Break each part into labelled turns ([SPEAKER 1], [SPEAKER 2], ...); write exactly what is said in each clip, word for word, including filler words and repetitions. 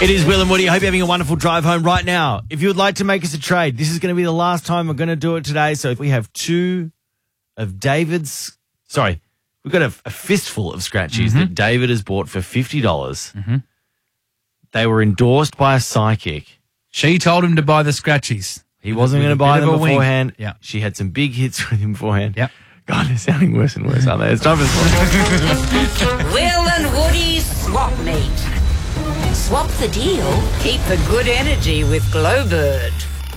[SPEAKER 1] It is Will and Woody. I hope you're having a wonderful drive home right now. If you would like to make us a trade, this is going to be the last time we're going to do it today. So we have two of David's, sorry, we've got a, a fistful of scratchies mm-hmm. that David has bought for fifty dollars.
[SPEAKER 2] Mm-hmm.
[SPEAKER 1] They were endorsed by a psychic.
[SPEAKER 2] She told him to buy the scratchies.
[SPEAKER 1] He wasn't going to buy them beforehand.
[SPEAKER 2] Yeah.
[SPEAKER 1] She had some big hits with him beforehand.
[SPEAKER 2] Yeah.
[SPEAKER 1] God, they're sounding worse and worse, aren't they? It's time for
[SPEAKER 3] Will and Woody's Swap Meet. Swap the deal, keep the good energy with Glowbird.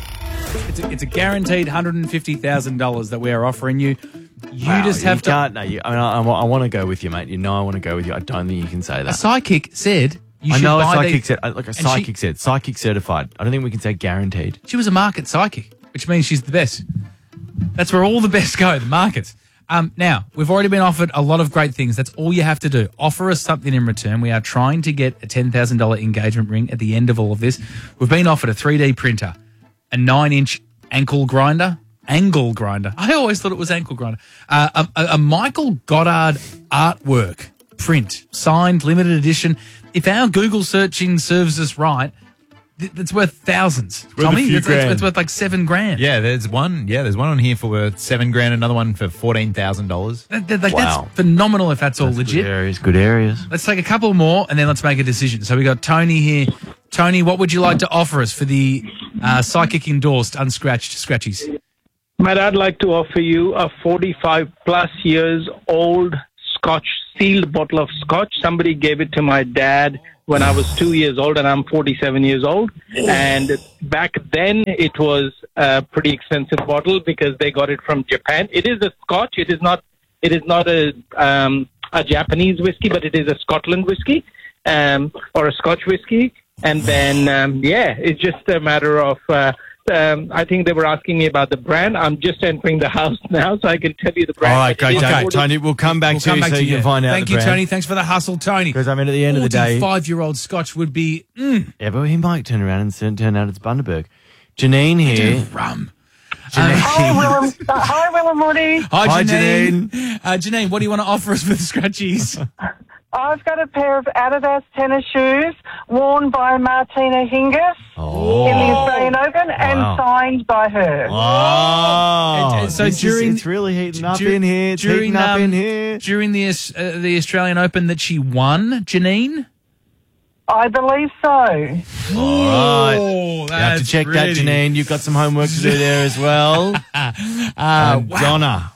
[SPEAKER 2] It's a, it's a guaranteed one hundred fifty thousand dollars that we are offering you. You
[SPEAKER 1] wow,
[SPEAKER 2] just have
[SPEAKER 1] you
[SPEAKER 2] to...
[SPEAKER 1] Can't, no, you, I, I, I want to go with you, mate. You know I want to go with you. I don't think you can say that.
[SPEAKER 2] A psychic said... You
[SPEAKER 1] I
[SPEAKER 2] should
[SPEAKER 1] know
[SPEAKER 2] buy
[SPEAKER 1] a psychic
[SPEAKER 2] these,
[SPEAKER 1] said, like a psychic
[SPEAKER 2] she,
[SPEAKER 1] said, psychic certified. I don't think we can say guaranteed.
[SPEAKER 2] She was a market psychic, which means she's the best. That's where all the best go, the markets. Um, now, we've already been offered a lot of great things. That's all you have to do. Offer us something in return. We are trying to get a ten thousand dollars engagement ring at the end of all of this. We've been offered a three D printer, a nine-inch ankle grinder, angle grinder. I always thought it was ankle grinder. Uh, a, a, a Michael Goddard artwork print, signed, limited edition. If our Google searching serves us right, it's worth thousands.
[SPEAKER 1] Worth
[SPEAKER 2] Tommy,
[SPEAKER 1] a few
[SPEAKER 2] it's, it's,
[SPEAKER 1] grand.
[SPEAKER 2] it's worth like seven grand.
[SPEAKER 4] Yeah, there's one. Yeah, there's one on here for seven grand. Another one for fourteen thousand dollars.
[SPEAKER 2] That, that, like,
[SPEAKER 1] Wow.
[SPEAKER 2] That's phenomenal if that's all
[SPEAKER 1] That's
[SPEAKER 2] legit.
[SPEAKER 1] Good areas, good areas.
[SPEAKER 2] Let's take a couple more and then let's make a decision. So we got Tony here. Tony, what would you like to offer us for the uh, psychic endorsed unscratched scratchies?
[SPEAKER 5] Matt, I'd like to offer you a forty-five plus years old Scotch, sealed bottle of Scotch. Somebody gave it to my dad when I was two years old, and I'm forty-seven years old. And back then, it was a pretty expensive bottle because they got it from Japan. It is a Scotch. It is not. It is not a um, a Japanese whiskey, but it is a Scotland whiskey um, or a Scotch whiskey. And then, um, yeah, it's just a matter of. Uh, Um, I think they were asking me about the brand. I'm just entering the house now, so I can tell you the brand.
[SPEAKER 1] All right, great,
[SPEAKER 5] Okay.
[SPEAKER 1] Tony. Tony, we'll come back
[SPEAKER 2] We'll
[SPEAKER 1] to
[SPEAKER 2] come
[SPEAKER 1] you
[SPEAKER 2] back
[SPEAKER 1] so
[SPEAKER 2] to
[SPEAKER 1] you can find out
[SPEAKER 2] Thank
[SPEAKER 1] the
[SPEAKER 2] you,
[SPEAKER 1] brand.
[SPEAKER 2] Tony. Thanks for the hustle, Tony.
[SPEAKER 1] Because I mean, at the end of the day,
[SPEAKER 2] forty-five-year-old Scotch would be mm,
[SPEAKER 1] yeah, but he might turn around and turn turn out it's Bundaberg. Janine here.
[SPEAKER 2] rum.
[SPEAKER 1] Janine.
[SPEAKER 6] Hi, Willem. Uh, hi, Willem Woody.
[SPEAKER 2] Hi,
[SPEAKER 1] Hi,
[SPEAKER 2] Janine.
[SPEAKER 1] Janine.
[SPEAKER 2] Uh, Janine, what do you want to offer us for the scratchies?
[SPEAKER 6] I've got a pair of Adidas tennis shoes worn by Martina Hingis
[SPEAKER 1] Oh.
[SPEAKER 6] in the Australian Open and
[SPEAKER 1] Wow.
[SPEAKER 6] signed by her.
[SPEAKER 1] Oh,
[SPEAKER 2] And- and so
[SPEAKER 1] this is-
[SPEAKER 2] during-
[SPEAKER 1] it's really heating up
[SPEAKER 2] dur-
[SPEAKER 1] in here. It's
[SPEAKER 2] during,
[SPEAKER 1] heating up
[SPEAKER 2] um,
[SPEAKER 1] in here.
[SPEAKER 2] During the Aus- uh, the Australian Open that she won, Janine?
[SPEAKER 6] I believe so.
[SPEAKER 1] All right.
[SPEAKER 2] Oh,
[SPEAKER 1] You have to
[SPEAKER 2] that's
[SPEAKER 1] check that,
[SPEAKER 2] pretty.
[SPEAKER 1] Janine. You've got some homework to do there as well.
[SPEAKER 2] Uh,
[SPEAKER 1] Um,
[SPEAKER 2] wow.
[SPEAKER 1] Donna.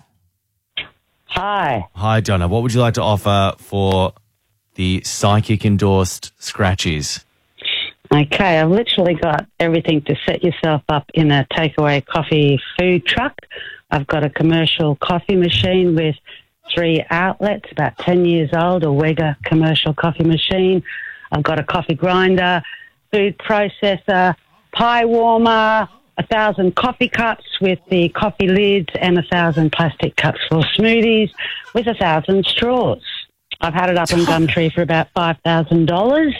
[SPEAKER 6] Hi.
[SPEAKER 1] Hi, Donna. What would you like to offer for the psychic endorsed scratchies?
[SPEAKER 7] Okay, I've literally got everything to set yourself up in a takeaway coffee food truck. I've got a commercial coffee machine with three outlets, about ten years old, a Wega commercial coffee machine. I've got a coffee grinder, food processor, pie warmer, a thousand coffee cups with the coffee lids and a thousand plastic cups for smoothies with a thousand straws. I've had it up on Gumtree for about five thousand dollars.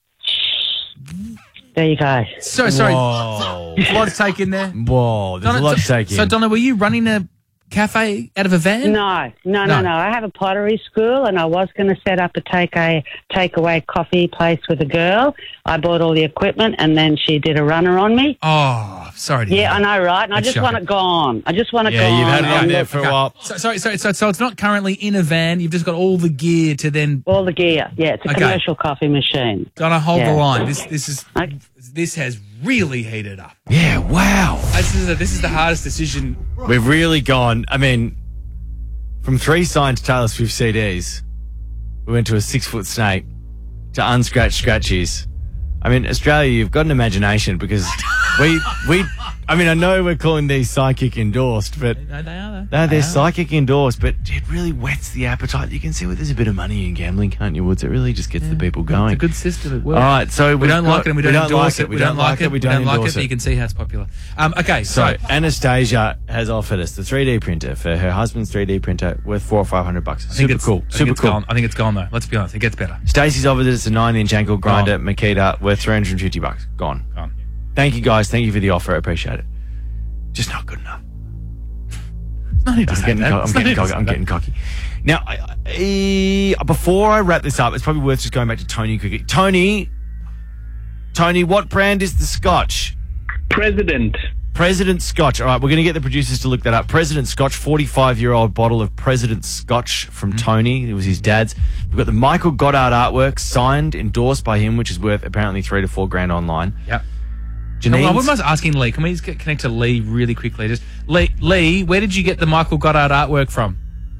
[SPEAKER 7] There you go.
[SPEAKER 2] So, sorry.
[SPEAKER 1] Whoa.
[SPEAKER 2] There's a lot to take in there.
[SPEAKER 1] Whoa, there's
[SPEAKER 2] Donna,
[SPEAKER 1] a lot to
[SPEAKER 2] so,
[SPEAKER 1] take in.
[SPEAKER 2] so, Donna, were you running a cafe out of a van?
[SPEAKER 7] No, no,
[SPEAKER 2] No.
[SPEAKER 7] no, no. I have a pottery school, and I was going to set up a take a takeaway coffee place with a girl. I bought all the equipment, and then she did a runner on me.
[SPEAKER 2] Oh, sorry. To hear
[SPEAKER 7] Yeah, I
[SPEAKER 2] that.
[SPEAKER 7] know, right? And I
[SPEAKER 2] That's
[SPEAKER 7] just want
[SPEAKER 2] shocking.
[SPEAKER 7] it gone. I just want it
[SPEAKER 1] Yeah,
[SPEAKER 7] gone.
[SPEAKER 1] you've had it on
[SPEAKER 7] And
[SPEAKER 1] there
[SPEAKER 7] look,
[SPEAKER 1] for a
[SPEAKER 2] Okay.
[SPEAKER 1] while.
[SPEAKER 2] So, sorry, sorry. So, so it's not currently in a van. You've just got all the gear to then.
[SPEAKER 7] all the gear. Yeah, it's a
[SPEAKER 2] Okay.
[SPEAKER 7] commercial coffee machine.
[SPEAKER 2] Donna, hold
[SPEAKER 7] Yeah.
[SPEAKER 2] the line. This, this is,
[SPEAKER 7] Okay.
[SPEAKER 2] this has really heated up.
[SPEAKER 1] Yeah, wow.
[SPEAKER 2] This is, a, this is the hardest decision.
[SPEAKER 1] We've really gone, I mean, from three signed Taylor Swift C Ds, we went to a six-foot snake to unscratched scratchies. I mean, Australia, you've got an imagination because we, we, I mean, I know we're calling these psychic endorsed, but
[SPEAKER 2] No, they are, though.
[SPEAKER 1] no,
[SPEAKER 2] They
[SPEAKER 1] they're
[SPEAKER 2] are.
[SPEAKER 1] psychic endorsed, but it really whets the appetite. You can see where there's a bit of money in gambling, can't you, Woods? It really just gets the people
[SPEAKER 2] It's
[SPEAKER 1] going.
[SPEAKER 2] a good system. It works.
[SPEAKER 1] All right, so
[SPEAKER 2] We
[SPEAKER 1] we've
[SPEAKER 2] don't
[SPEAKER 1] got-
[SPEAKER 2] like it and we don't, endorse
[SPEAKER 1] like
[SPEAKER 2] it. We don't like it.
[SPEAKER 1] We don't
[SPEAKER 2] like it,
[SPEAKER 1] endorse
[SPEAKER 2] but you can see how it's popular. Um, okay, so,
[SPEAKER 1] So Anastasia has offered us the three D printer for her husband's three D printer worth four or five hundred bucks.
[SPEAKER 2] I think
[SPEAKER 1] Super
[SPEAKER 2] it's
[SPEAKER 1] cool.
[SPEAKER 2] I think
[SPEAKER 1] Super
[SPEAKER 2] it's
[SPEAKER 1] cool.
[SPEAKER 2] Gone. I think it's gone though. Let's be honest. It gets better.
[SPEAKER 1] Stacey's offered us a nine-inch ankle grinder
[SPEAKER 2] Gone.
[SPEAKER 1] Makita worth three hundred and fifty bucks. Gone.
[SPEAKER 2] Gone.
[SPEAKER 1] Thank you guys. Thank you for the offer. I appreciate it. Just not good enough.
[SPEAKER 2] It's not
[SPEAKER 1] I'm getting, co- I'm getting cocky. I'm getting cocky. Now, I, I, before I wrap this up, it's probably worth just going back to Tony quickly. Tony, Tony, what brand is the scotch?
[SPEAKER 5] President.
[SPEAKER 1] President Scotch. All right, we're going to get the producers to look that up. President Scotch, forty-five-year-old bottle of President Scotch from
[SPEAKER 2] Mm-hmm.
[SPEAKER 1] Tony. It was his dad's. We've got the Michael Goddard artwork, signed, endorsed by him, which is worth apparently three to four grand online.
[SPEAKER 2] Yep.
[SPEAKER 1] Janine's-
[SPEAKER 2] I wouldn't mind asking Lee. Can we just get, connect to Lee really quickly? Just Lee, Lee, where did you get the Michael Goddard artwork from?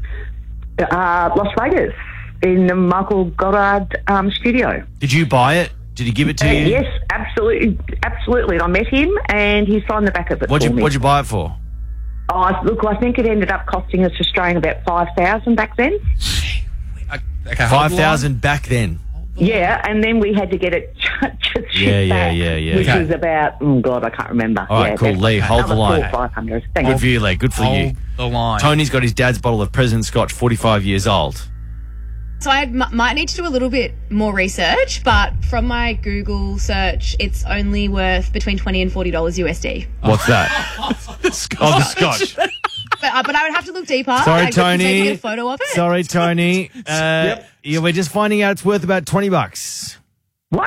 [SPEAKER 8] Uh, Las Vegas, in the Michael Goddard um, studio.
[SPEAKER 1] Did you buy it? Did he give it to
[SPEAKER 8] Uh,
[SPEAKER 1] you?
[SPEAKER 8] yes, absolutely, absolutely. And I met him, and he signed the back of it
[SPEAKER 1] What'd
[SPEAKER 8] for
[SPEAKER 1] you,
[SPEAKER 8] me.
[SPEAKER 1] what'd you buy it for?
[SPEAKER 8] Oh, look, I think it ended up costing us Australian about five thousand back then.
[SPEAKER 2] Uh, Okay, hold
[SPEAKER 1] Five
[SPEAKER 2] the line.
[SPEAKER 1] thousand back then.
[SPEAKER 8] Yeah, and then we had to get it just shipped
[SPEAKER 1] Yeah, yeah,
[SPEAKER 8] back,
[SPEAKER 1] yeah, yeah.
[SPEAKER 8] which
[SPEAKER 1] Okay.
[SPEAKER 8] was about, oh God, I can't remember.
[SPEAKER 1] All right,
[SPEAKER 8] yeah,
[SPEAKER 1] cool.
[SPEAKER 8] about
[SPEAKER 1] Lee, hold the
[SPEAKER 8] another
[SPEAKER 1] line.
[SPEAKER 8] Four, five hundred. Thank
[SPEAKER 1] Good
[SPEAKER 8] you.
[SPEAKER 1] for you, Lee. Good for you.
[SPEAKER 2] Hold the line.
[SPEAKER 1] Tony's got his dad's bottle of President Scotch, forty-five years old.
[SPEAKER 9] So I m- might need to do a little bit more research, but from my Google search, it's only worth between twenty and forty dollars U S D.
[SPEAKER 1] What's that?
[SPEAKER 2] the Scotch.
[SPEAKER 1] Oh, the Scotch.
[SPEAKER 9] But, uh, but I would have to look deeper.
[SPEAKER 1] Sorry,
[SPEAKER 9] I could take
[SPEAKER 1] Tony.
[SPEAKER 9] a photo of it.
[SPEAKER 1] Sorry, Tony. Uh, yeah, we're just finding out it's worth about twenty bucks.
[SPEAKER 8] What?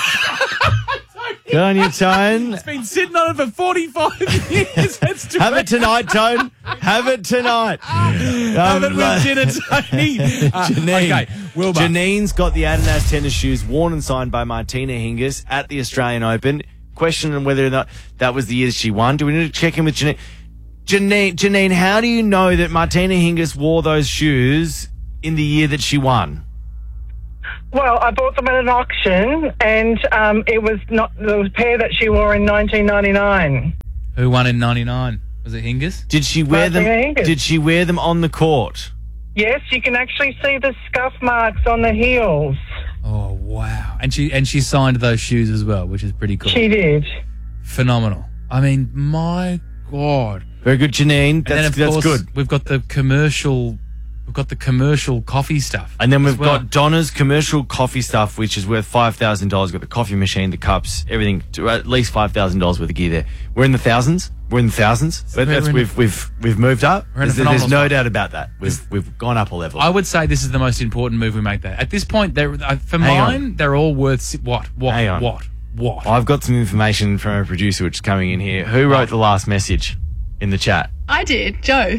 [SPEAKER 1] Good on you, Tone.
[SPEAKER 2] It's been sitting on it for forty-five years. That's too
[SPEAKER 1] Have it tonight, Tone. Have it tonight.
[SPEAKER 2] Have it
[SPEAKER 1] Um,
[SPEAKER 2] with dinner, Tony. Uh,
[SPEAKER 1] Janine.
[SPEAKER 2] Okay, Wilbur.
[SPEAKER 1] Janine's got the Adidas tennis shoes worn and signed by Martina Hingis at the Australian Open. Question on whether or not that was the year that she won. Do we need to check in with Janine? Janine, Janine, how do you know that Martina Hingis wore those shoes in the year that she won?
[SPEAKER 6] Well, I bought them at an auction, and um, it was not the pair that she wore in nineteen ninety-nine.
[SPEAKER 2] Who won in ninety-nine? Was it Hingis?
[SPEAKER 1] Did she wear them?
[SPEAKER 6] Martina Hingis.
[SPEAKER 1] Did she wear them on the court?
[SPEAKER 6] Yes, you can actually see the scuff marks on the heels.
[SPEAKER 2] Oh, wow. And she and she signed those shoes as well, which is pretty cool.
[SPEAKER 6] She did.
[SPEAKER 2] Phenomenal. I mean, my God.
[SPEAKER 1] Very good, Janine.
[SPEAKER 2] And then,
[SPEAKER 1] That's,
[SPEAKER 2] of
[SPEAKER 1] that's
[SPEAKER 2] course,
[SPEAKER 1] good.
[SPEAKER 2] we've got the commercial... We've got the commercial coffee stuff.
[SPEAKER 1] And then
[SPEAKER 2] as
[SPEAKER 1] we've
[SPEAKER 2] well.
[SPEAKER 1] got Donna's commercial coffee stuff, which is worth five thousand dollars. Got the coffee machine, the cups, everything. To at least five thousand dollars worth of gear there. We're in the thousands. We're in the thousands. But
[SPEAKER 2] We're
[SPEAKER 1] that's,
[SPEAKER 2] in-
[SPEAKER 1] we've we've we've moved up.
[SPEAKER 2] We're in a
[SPEAKER 1] There's, there's
[SPEAKER 2] phenomenal
[SPEAKER 1] no
[SPEAKER 2] spot.
[SPEAKER 1] doubt about that. We've we've gone up a level.
[SPEAKER 2] I would say this is the most important move we make there. At this point, they're, uh, for
[SPEAKER 1] Hang on.
[SPEAKER 2] mine, they're all worth... si- What? What?
[SPEAKER 1] Hang on.
[SPEAKER 2] What? What?
[SPEAKER 1] I've got some information from a producer which is coming in here. Who wrote the last message in the chat?
[SPEAKER 9] I did, Joe.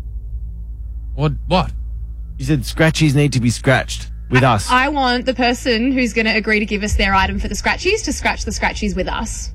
[SPEAKER 2] What? What?
[SPEAKER 1] You said scratchies need to be scratched with us.
[SPEAKER 9] I want the person who's going to agree to give us their item for the scratchies to scratch the scratchies with us.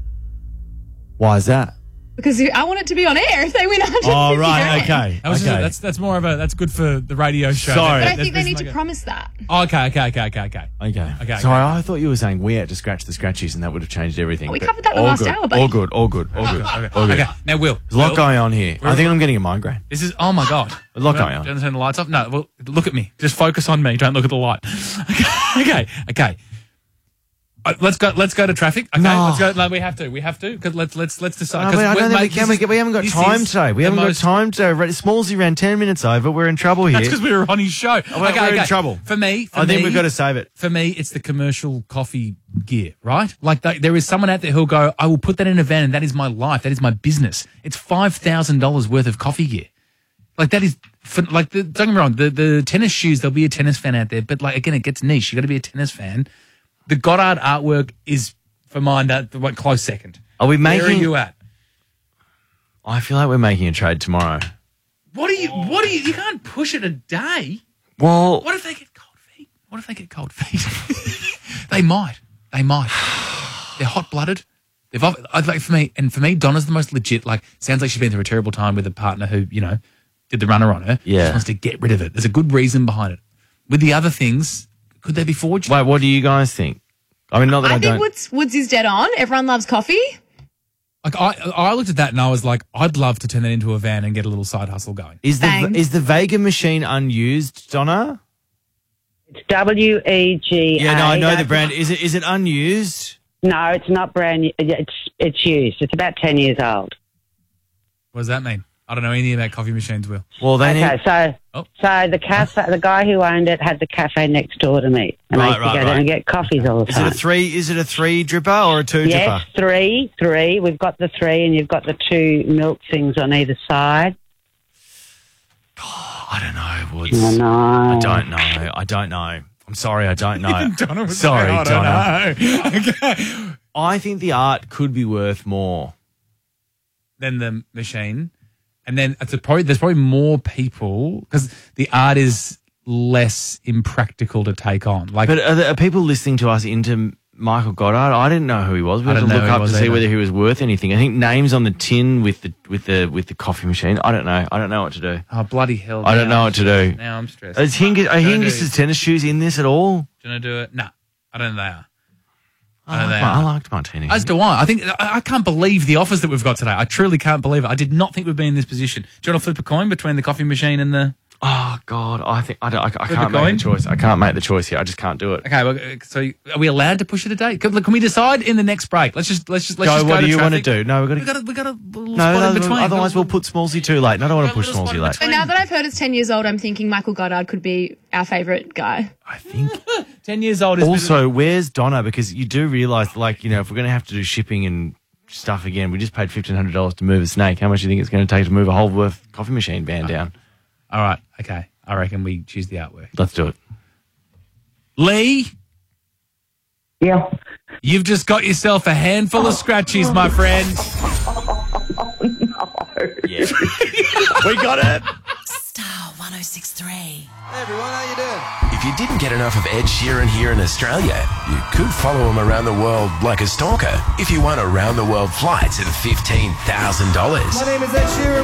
[SPEAKER 1] Why is that?
[SPEAKER 9] Because I want it to be on air if they win one hundred fifty
[SPEAKER 1] Oh, right.
[SPEAKER 9] grand.
[SPEAKER 1] Okay.
[SPEAKER 2] That was just-
[SPEAKER 1] okay.
[SPEAKER 2] that's that's more of a... That's good for the radio show.
[SPEAKER 1] Sorry.
[SPEAKER 9] But I
[SPEAKER 2] That-
[SPEAKER 9] think they
[SPEAKER 2] this
[SPEAKER 9] need
[SPEAKER 2] is
[SPEAKER 9] to
[SPEAKER 2] like a-
[SPEAKER 9] promise that.
[SPEAKER 2] Oh, okay, okay, okay, okay, okay.
[SPEAKER 1] Okay.
[SPEAKER 2] Okay,
[SPEAKER 1] Sorry,
[SPEAKER 2] okay.
[SPEAKER 1] I thought you were saying we had to scratch the scratchies and that would have changed everything.
[SPEAKER 9] We
[SPEAKER 1] but
[SPEAKER 9] covered that in the
[SPEAKER 1] all
[SPEAKER 9] last
[SPEAKER 1] good,
[SPEAKER 9] hour, buddy.
[SPEAKER 1] All good, all good, all good.
[SPEAKER 2] Okay,
[SPEAKER 1] all good.
[SPEAKER 2] okay. Now, Will.
[SPEAKER 1] There's a lot
[SPEAKER 2] Will,
[SPEAKER 1] going on here. I think I'm getting a migraine.
[SPEAKER 2] This is... Oh, my God.
[SPEAKER 1] A lot
[SPEAKER 2] Do
[SPEAKER 1] going
[SPEAKER 2] you
[SPEAKER 1] on.
[SPEAKER 2] want to turn the lights off? No, well, look at me. Just focus on me. Don't look at the light. Okay, okay, okay. Uh, let's go. Let's go to traffic. Okay,
[SPEAKER 1] No.
[SPEAKER 2] let's go. No, we have to. We have to. Cause let's let's let's decide.
[SPEAKER 1] No,
[SPEAKER 2] 'cause
[SPEAKER 1] wait, I
[SPEAKER 2] we're-
[SPEAKER 1] don't think we,
[SPEAKER 2] mate,
[SPEAKER 1] can,
[SPEAKER 2] this
[SPEAKER 1] we,
[SPEAKER 2] is-
[SPEAKER 1] we haven't got
[SPEAKER 2] this
[SPEAKER 1] time
[SPEAKER 2] is
[SPEAKER 1] today. We
[SPEAKER 2] the
[SPEAKER 1] haven't
[SPEAKER 2] most-
[SPEAKER 1] got time today. Right, Smallsy ran ten minutes over. We're in trouble here.
[SPEAKER 2] That's because we were on his show.
[SPEAKER 1] we're-
[SPEAKER 2] okay,
[SPEAKER 1] we're in
[SPEAKER 2] okay.
[SPEAKER 1] trouble.
[SPEAKER 2] For me, for
[SPEAKER 1] I think
[SPEAKER 2] me,
[SPEAKER 1] we've got to save it.
[SPEAKER 2] For me, it's the commercial coffee gear, right? Like th- there is someone out there who'll go, I will put that in a van, and that is my life. That is my business. It's five thousand dollars worth of coffee gear. Like that is, for, like the, don't get me wrong. The the tennis shoes, there'll be a tennis fan out there, but like again, it gets niche. You got to be a tennis fan. The Goddard artwork is for mine that what close second.
[SPEAKER 1] Are we
[SPEAKER 2] Where are
[SPEAKER 1] making?
[SPEAKER 2] you at?
[SPEAKER 1] I feel like we're making a trade tomorrow.
[SPEAKER 2] What are you? What are you? You can't push it a day.
[SPEAKER 1] Well,
[SPEAKER 2] What if they get cold feet? What if they get cold feet? They might. They might. They're hot blooded. They've off- I'd like for me, and for me, Donna's the most legit. Like, sounds like she's been through a terrible time with a partner who, you know, did the runner on her. She
[SPEAKER 1] Yeah.
[SPEAKER 2] just wants to get rid of it. There's a good reason behind it. With the other things, could they be forged?
[SPEAKER 1] wait. What do you guys think? I mean, not that I,
[SPEAKER 9] I think
[SPEAKER 1] don't.
[SPEAKER 9] Woods, Woods is dead on. Everyone loves coffee.
[SPEAKER 2] Like, I, I looked at that and I was like, I'd love to turn that into a van and get a little side hustle going.
[SPEAKER 1] Is the
[SPEAKER 9] Bang.
[SPEAKER 1] is the Vega machine unused, Donna?
[SPEAKER 7] It's W E G A.
[SPEAKER 1] Yeah, no, I know the
[SPEAKER 7] That's-
[SPEAKER 1] brand. Is it is it unused?
[SPEAKER 7] No, it's not brand new. It's, it's used. It's about ten years old.
[SPEAKER 2] What does that mean? I don't know anything about coffee machines, Will.
[SPEAKER 1] Well, they
[SPEAKER 7] Okay,
[SPEAKER 1] need.
[SPEAKER 7] so
[SPEAKER 2] Oh.
[SPEAKER 7] so the cafe, the guy who owned it had the cafe next door to me, and
[SPEAKER 1] Right,
[SPEAKER 7] I used to
[SPEAKER 1] right,
[SPEAKER 7] go
[SPEAKER 1] right.
[SPEAKER 7] there and get coffees all the
[SPEAKER 1] Is it
[SPEAKER 7] time.
[SPEAKER 1] a three? Is it a three dripper or a two
[SPEAKER 7] Yes,
[SPEAKER 1] dripper?
[SPEAKER 7] three, three. We've got the three, and you've got the two milk things on either side.
[SPEAKER 1] I don't know, Woods.
[SPEAKER 7] I know.
[SPEAKER 1] I don't know. I don't know. I'm sorry, I don't know.
[SPEAKER 2] Donna was
[SPEAKER 1] sorry,
[SPEAKER 2] like, I don't
[SPEAKER 1] Donna.
[SPEAKER 2] know. Okay.
[SPEAKER 1] I think the art could be worth more.
[SPEAKER 2] Then the machine. And then it's a probably, there's probably more people because the art is less impractical to take on. Like,
[SPEAKER 1] But are, there, are people listening to us into Michael Goddard? I didn't know who he was. We
[SPEAKER 2] I
[SPEAKER 1] had to
[SPEAKER 2] didn't know
[SPEAKER 1] look
[SPEAKER 2] who he
[SPEAKER 1] up
[SPEAKER 2] was
[SPEAKER 1] to see
[SPEAKER 2] either.
[SPEAKER 1] whether he was worth anything. I think names on the tin with the with the with the coffee machine. I don't know. I don't know what to do.
[SPEAKER 2] oh, bloody hell.
[SPEAKER 1] I don't
[SPEAKER 2] now
[SPEAKER 1] know
[SPEAKER 2] I'm
[SPEAKER 1] what to do.
[SPEAKER 2] stressed. Now I'm stressed.
[SPEAKER 1] Is Hing- are
[SPEAKER 2] Do you wanna
[SPEAKER 1] Hingis'
[SPEAKER 2] do-
[SPEAKER 1] tennis shoes in this at all?
[SPEAKER 2] Do you want to do it? No, I don't think they are.
[SPEAKER 1] I,
[SPEAKER 2] I
[SPEAKER 1] like,
[SPEAKER 2] they
[SPEAKER 1] my- I
[SPEAKER 2] are.
[SPEAKER 1] liked Martini.
[SPEAKER 2] As do I. I think I, I can't believe the offers that we've got today. I truly can't believe it. I did not think we'd be in this position. Do you want to flip a coin between the coffee machine and the?
[SPEAKER 1] Oh God, I think I, don't, I, I
[SPEAKER 2] Flip a
[SPEAKER 1] can't
[SPEAKER 2] coin?
[SPEAKER 1] make the choice. I can't make the choice here. I just can't do it.
[SPEAKER 2] Okay, well, uh, so are we allowed to push it a day? Can, can we decide in the next break? Let's just let's just let's
[SPEAKER 1] Go,
[SPEAKER 2] just go
[SPEAKER 1] what
[SPEAKER 2] to
[SPEAKER 1] do you want to
[SPEAKER 2] traffic.
[SPEAKER 1] do? No, we've got
[SPEAKER 2] We
[SPEAKER 1] to.
[SPEAKER 2] got to we got a little
[SPEAKER 1] No,
[SPEAKER 2] spot
[SPEAKER 1] no,
[SPEAKER 2] in between.
[SPEAKER 1] otherwise
[SPEAKER 2] Go-
[SPEAKER 1] we'll put Smallsy too late. I don't want to push
[SPEAKER 2] Little spot
[SPEAKER 1] Smallsy
[SPEAKER 2] in
[SPEAKER 1] late.
[SPEAKER 2] between.
[SPEAKER 9] But now that I've heard it's ten years old, I'm thinking Michael Goddard could be our favourite guy.
[SPEAKER 1] I think.
[SPEAKER 2] ten years old is
[SPEAKER 1] Also, where's Donna? Because you do realise, like, you know, if we're going to have to do shipping and stuff again, we just paid fifteen hundred dollars to move a snake. How much do you think it's going to take to move a Holworth coffee machine van down?
[SPEAKER 2] all right. Okay, I reckon we choose the artwork.
[SPEAKER 1] Let's do it.
[SPEAKER 2] Lee,
[SPEAKER 8] Yeah.
[SPEAKER 2] you've just got yourself a handful of scratchies, my friend.
[SPEAKER 1] Yeah. We got it.
[SPEAKER 3] Star one oh six three.
[SPEAKER 10] If you didn't get enough of Ed Sheeran here in Australia, you could follow him around the world like a stalker if you won around the world flights at fifteen thousand dollars.
[SPEAKER 11] My name is Ed Sheeran.